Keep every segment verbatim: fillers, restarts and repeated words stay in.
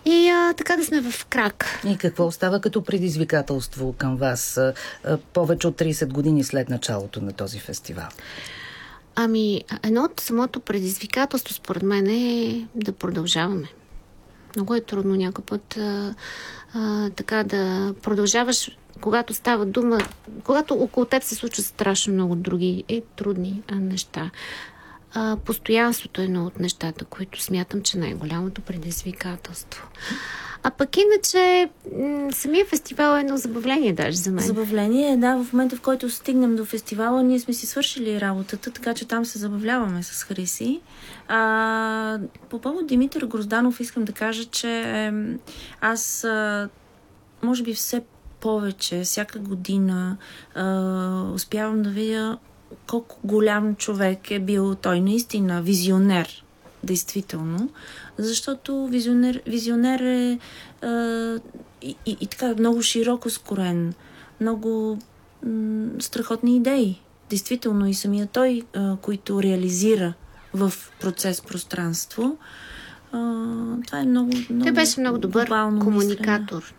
и а, така да сме в крак. И какво остава като предизвикателство към вас а, а, повече от трийсет години след началото на този фестивал? Ами, едно от самото предизвикателство, според мен, е да продължаваме. Много е трудно някой път а, а, така да продължаваш, когато става дума, когато около теб се случват страшно много други и трудни а, неща. А, постоянството е едно от нещата, които смятам, че най-голямото предизвикателство. А пък иначе м- самия фестивал е едно забавление даже за мен. Забавление е, да, в момента, в който стигнем до фестивала, ние сме си свършили работата, така че там се забавляваме с Хриси. А, по повод Димитър Грозданов искам да кажа, че аз а, може би все повече, всяка година а, успявам да видя колко голям човек е бил той, наистина визионер, действително, защото визионер, визионер е а, и, и, и така много широко скорен, много м- страхотни идеи, действително и самия той, а, които реализира в процес пространство. А, това е много, много Той беше много добър комуникатор. Мислене.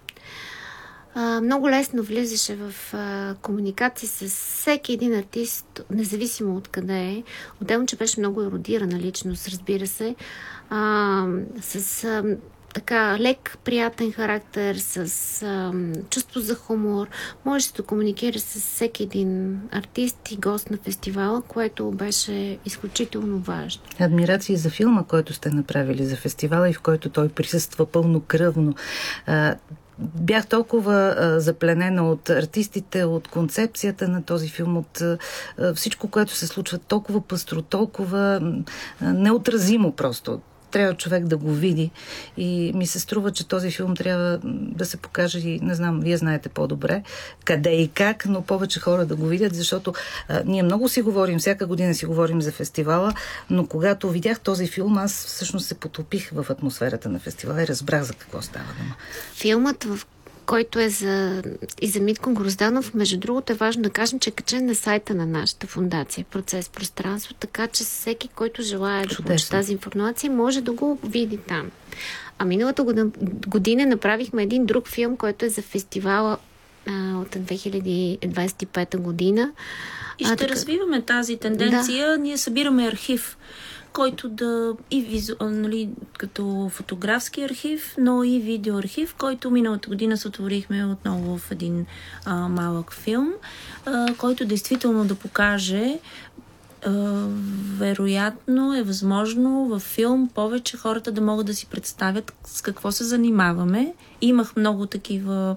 А, много лесно влизаше в а, комуникация с всеки един артист, независимо от къде е. Отделно, че беше много еродирана личност, разбира се. А, с а, така лек, приятен характер, с а, чувство за хумор. Може да комуникира с всеки един артист и гост на фестивала, което беше изключително важно. Адмирации за филма, който сте направили за фестивала и в който той присъства пълнокръвно. А, Бях толкова а, запленена от артистите, от концепцията на този филм, от а, всичко, което се случва толкова пъстро, толкова а, неотразимо просто. Трябва човек да го види и ми се струва, че този филм трябва да се покаже и не знам, вие знаете по-добре къде и как, но повече хора да го видят, защото а, ние много си говорим, всяка година си говорим за фестивала, но когато видях този филм, аз всъщност се потопих в атмосферата на фестивала и разбрах за какво става дума. Филмът, в който е за, и за Митко Грозданов, между другото е важно да кажем, че е качен на сайта на нашата фондация Процес пространство, така че всеки, който желая да получи тази информация, може да го види там. А миналата година направихме един друг филм, който е за фестивала а, от две хиляди двадесет и пета година. И ще а, така... развиваме тази тенденция. Да. Ние събираме архив, който да и визу, нали, като фотографски архив, но и видеоархив, който миналата година сътворихме отново в един а, малък филм, а, който действително да покаже а, вероятно е възможно във филм повече хората да могат да си представят с какво се занимаваме. Имах много такива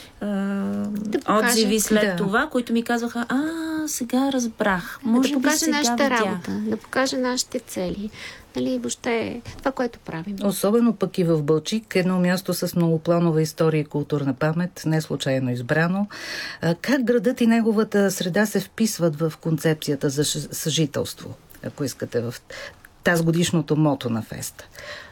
да отзиви след да. това, които ми казваха, а, сега разбрах. Може да покаже би сега нашата видя. работа, да покаже нашите цели. Нали, въобще това, което правим. Особено пък и в Балчик, едно място с многопланова история и културна памет, не случайно избрано. Как градът и неговата среда се вписват в концепцията за съжителство, ако искате, в тази годишното мото на феста?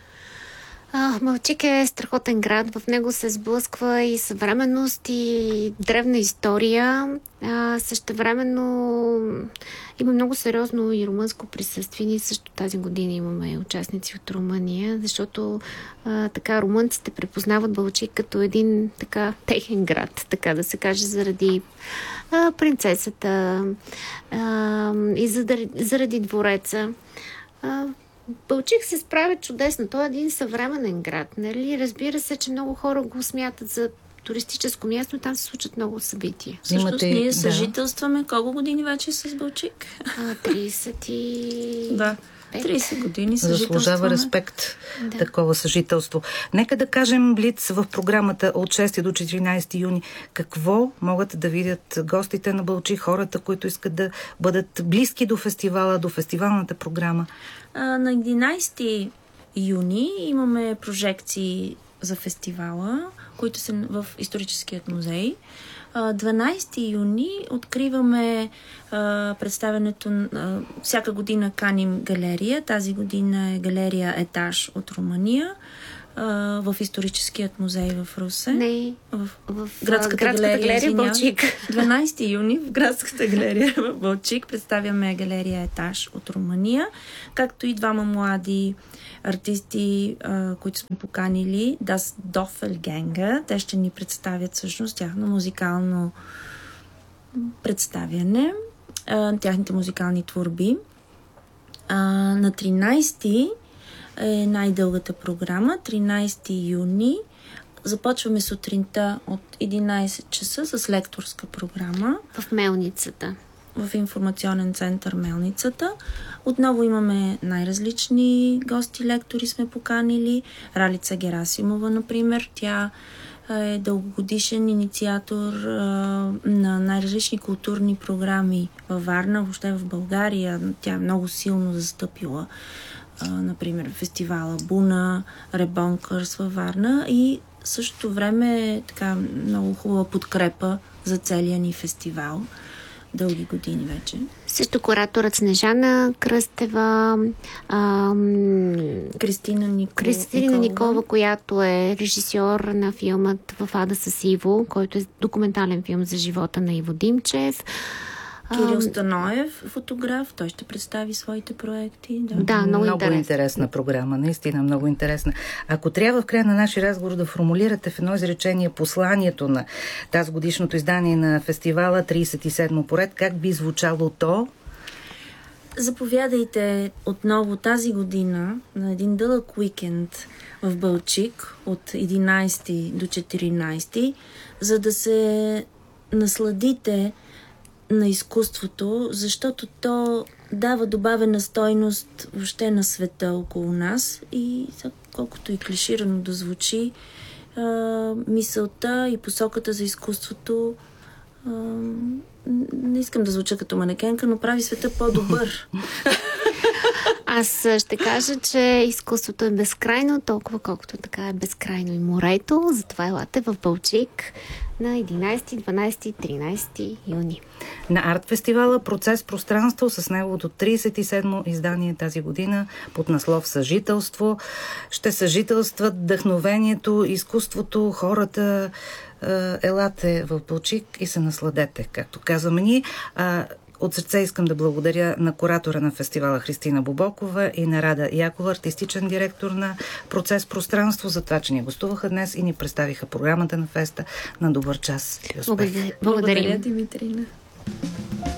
А, Балчик е страхотен град. В него се сблъсква и съвременност, и древна история. А, същевременно има много сериозно и румънско присъствие. Ние също тази година имаме участници от Румъния, защото а, така румънците препознават Балчик като един така техен град, така да се каже, заради а, принцесата а, и заради, заради двореца. А, Балчик се справя чудесно. Той е един съвременен град. Нали? Разбира се, че много хора го смятат за туристическо място, там се случат много събития. Всъщност ние да. съжителстваме колко години вече с Балчик? А, трийсет и... Да. трийсет години съжителстваме. Заслужава респект да. Такова съжителство. Нека да кажем блиц в програмата от шести до четиринадесети юни. Какво могат да видят гостите на Балчик, хората, които искат да бъдат близки до фестивала, до фестивалната програма? А, на единадесети юни имаме прожекции за фестивала, които са в историческият музей. дванадесети юни откриваме а, представянето. А, всяка година каним галерия. Тази година е галерия Етаж от Румъния. а, в историческият музей в Русе. Не, в, в градската, градската галерия, галерия в Балчик. дванайсети юни в градската галерия в Балчик представяме галерия Етаж от Румъния, както и двама млади артисти, а, които сме поканили, Das Doppelgänger. Те ще ни представят всъщност тяхно музикално представяне, а, тяхните музикални творби. А, на тринайсети е най-дългата програма, тринайсети юни. Започваме сутринта от единайсет часа с лекторска програма. В Мелницата. В информационен център Мелницата. Отново имаме най-различни гости, лектори сме поканили. Ралица Герасимова, например. Тя е дългогодишен инициатор а, на най-различни културни програми във Варна, въобще в България. Тя е много силно застъпила, а, например, фестивала Буна, Ребонкърс във Варна и в същото време е така много хубава подкрепа за целия ни фестивал. Дълги години вече. Също кураторът Снежана Кръстева, ам... Кристина, Никол... Кристина Николова. Николова, която е режисьор на филмът В ада с Иво, който е документален филм за живота на Иво Димчев. Кирил Станоев, фотограф, той ще представи своите проекти. Да, да много, много интересна. интересна програма, наистина много интересна. Ако трябва в края на нашия разговор да формулирате в едно изречение посланието на тази годишното издание на фестивала трийсет и седмо поред, как би звучало то? Заповядайте отново тази година на един дълъг уикенд в Балчик от единайсети до четиринайсети, за да се насладите на изкуството, защото то дава добавена стойност въобще на света около нас и колкото и клиширано да звучи, а, мисълта и посоката за изкуството а, не искам да звуча като манекенка, но прави света по-добър. Аз ще кажа, че изкуството е безкрайно, толкова колкото така е безкрайно и морето. Затова елате в Балчик на единайсети, дванайсети и тринайсети юни. На арт-фестивала Процес пространство с неговото трийсет и седмо издание тази година под наслов Съжителство. Ще съжителстват вдъхновението, изкуството, хората. Елате в Балчик и се насладете, както казваме ние. От сърце искам да благодаря на куратора на фестивала Христина Бобокова и на Рада Якова, артистичен директор на Процес пространство, за това, че ни гостуваха днес и ни представиха програмата на феста. На добър час и успех. Благодаря, благодаря Димитрина.